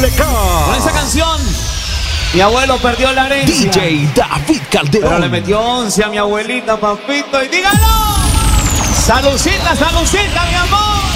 Doble K. Con esa canción, mi abuelo perdió la herencia. DJ David Calderón. Pero le metió 11 a mi abuelita, papito. Y dígalo. Salucita, salucita, mi amor.